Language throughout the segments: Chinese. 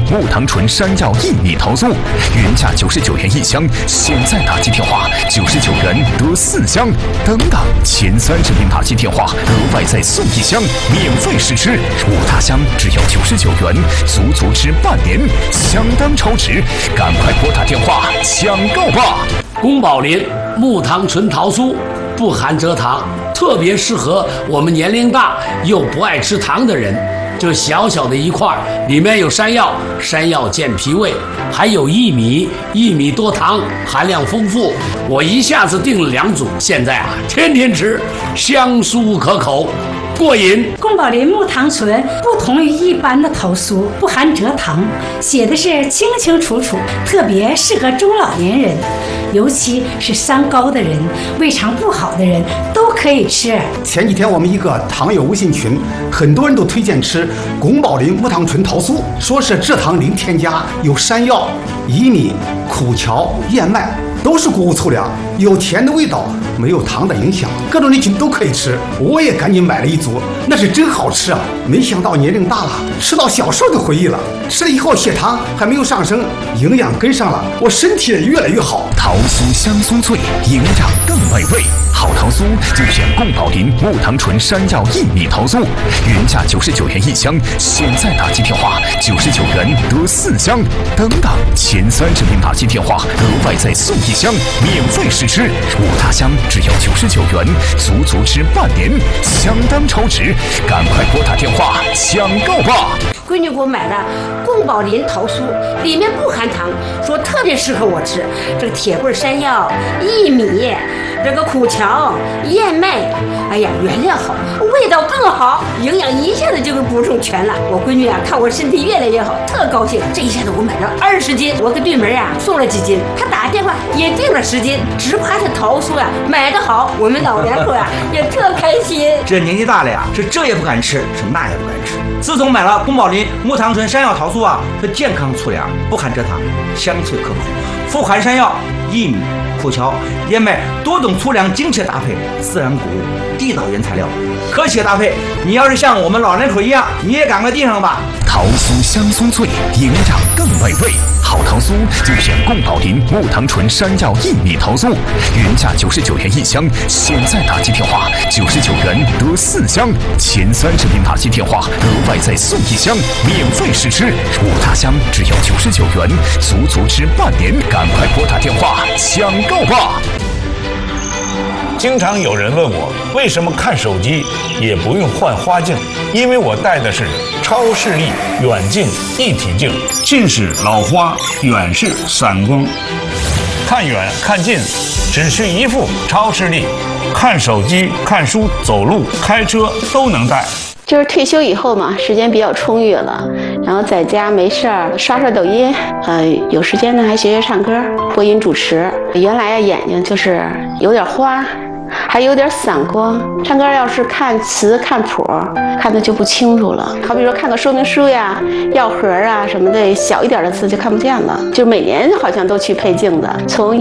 木糖醇山药薏米桃酥，原价99元一箱，现在打击电话99元得4箱，等等，前30名打击电话额外再送1箱，免费试吃，5大箱只要99元，足吃半年，相当超值，赶快拨打电话抢购吧！ 宫保林木糖醇桃酥不含蔗糖，特别适合我们年龄大又不爱吃糖的人。这小小的一块，里面有山药，山药健脾胃，还有薏米，薏米多糖，含量丰富。我一下子订了2组，现在天天吃，香酥可口，过瘾。 宫保林木糖醇不同于一般的桃酥，不含蔗糖，写的是清清楚楚，特别适合中老年人，尤其是三高的人、胃肠不好的人都可以吃。 前几天我们一个糖友微信群，很多人都推荐吃宫保林木糖醇桃酥，说是蔗糖零添加，有山药、薏米、苦荞、燕麦，都是谷物粗粮，有甜的味道，没有糖的影响，各种人群都可以吃。我也赶紧买了1组，那是真好吃啊！没想到年龄大了，吃到小时候的回忆了。吃了以后血糖还没有上升，营养跟上了，我身体也越来越好。 桃酥香酥脆，营养更美味。好桃酥就选宫保林木糖醇山药薏米桃酥，原价99元一箱，现在打击电话99元得4箱，等等，前30名打击电话额外再送1箱，免费试吃，5大箱只要99元，足吃半年，相当超值，赶快拨打电话抢购吧！ 闺女给我买的宫保林桃酥，里面不含糖，说特别适合我吃。这个铁棍山药、薏米，这个苦荞、燕麦，哎呀，原料好，味道更好，营养一下子就给补充全了。我闺女看我身体越来越好，特高兴。这一下子我买了20斤，我给对门送了几斤，她打电话也订了10斤，只怕这桃酥买得好，我们老两口也特开心。 这年纪大了是这也不敢吃，是那也不敢吃。自从买了宫保林木糖醇山药桃酥是健康粗粮，不含蔗糖，香脆可口，富含山药、薏米、苦荞、燕麦多种粗粮精确搭配，自然谷物，地道原材料，科学搭配。你要是像我们老两口一样，你也赶快订上吧。 桃酥香酥脆，营养更美味。好桃酥就选宫保林木糖醇山药薏米桃酥，原价99元一箱，现在打击电话99元得4箱，前30名打击电话额外再送1箱，免费试吃，5大箱只要99元，足吃半年，赶快拨打电话抢购吧！ 经常有人问我，为什么看手机也不用换花镜？因为我戴的是超视力远近一体镜，近视老花，远视散光，看远看近只需一副超视力，看手机、看书、走路、开车都能戴。 就是退休以后嘛，时间比较充裕了，然后在家没事儿刷抖音，有时间呢还学唱歌、播音主持。原来眼睛就是有点花，还有点散光，唱歌要是看词看谱看的就不清楚了。好比说看个说明书呀、药盒啊什么的，小一点的字就看不见了。就每年好像都去配镜子，从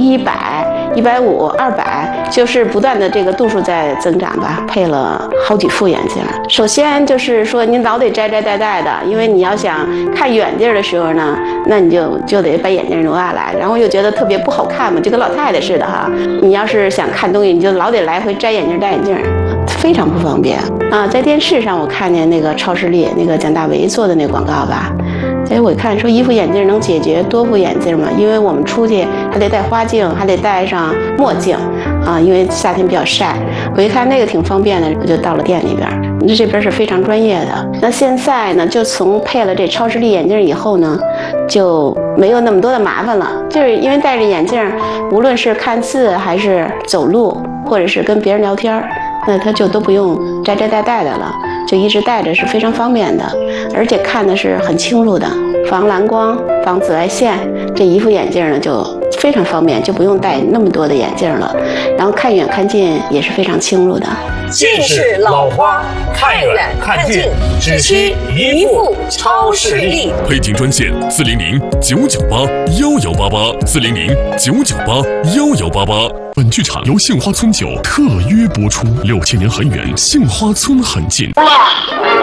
100、150、200，就是不断的这个度数在增长吧，配了好几副眼镜。首先就是说你老得摘戴的，因为你要想看远地儿的时候呢，那你就得把眼镜挪下来，然后又觉得特别不好看嘛，就跟老太太似的哈。你要是想看东西，你就老得来回摘眼镜，非常不方便啊。在电视上我看见那个超视力那个蒋大为做的那广告吧，所以我看说一副眼镜能解决多副眼镜嘛，因为我们出去还得戴花镜，还得戴上墨镜啊，因为夏天比较晒。我一看那个挺方便的，我就到了店里边。这边是非常专业的。那现在呢，就从配了这超视力眼镜以后呢，就没有那么多的麻烦了。就是因为戴着眼镜，无论是看字还是走路，或者是跟别人聊天，那他就都不用摘的了，就一直戴着是非常方便的，而且看的是很清楚的，防蓝光、防紫外线。这一副眼镜呢就非常方便，就不用戴那么多的眼镜了，然后看远看近也是非常清楚的。 近视老花，看远看近只需一副超视力。 配镜专线400-998-1188，400-998-1188。本剧场由杏花村酒特约播出。6000年很远，杏花村很近。